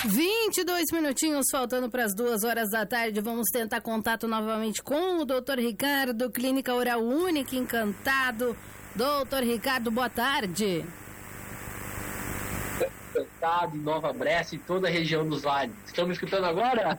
22 minutinhos faltando para as 2 horas da tarde. Vamos tentar contato novamente com o Dr. Ricardo, Clínica Oral Única, Encantado. Dr. Ricardo, boa tarde. Encantado, em Nova Brécia e toda a região dos vales. Estão me escutando agora?